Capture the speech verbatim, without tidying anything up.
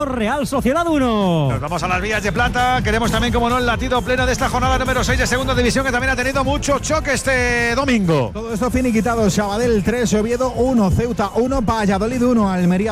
Real Sociedad uno. Nos vamos a las vías de plata. Queremos también, como no, el latido pleno de esta jornada número seis de Segunda División, que también ha tenido mucho choque este domingo. Todo esto finiquitado. Sabadell tres, Oviedo uno, Ceuta uno, Valladolid uno, Almería